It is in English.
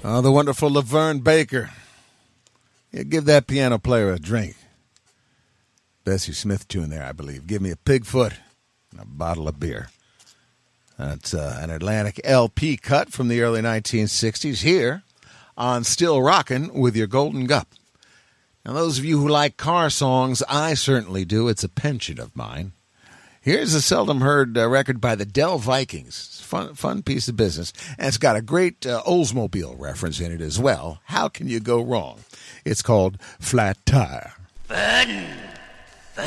Oh, the wonderful Laverne Baker. Yeah, give that piano player a drink. Bessie Smith tune there, I believe. Give me a Pigfoot and a bottle of beer. That's an Atlantic LP cut from the early 1960s here on Still Rockin' with your Golden Gup. Now, those of you who like car songs, I certainly do. It's a penchant of mine. Here's a seldom heard record by the Dell Vikings. Fun piece of business. And it's got a great Oldsmobile reference in it as well. How can you go wrong? It's called Flat Tire. Fun.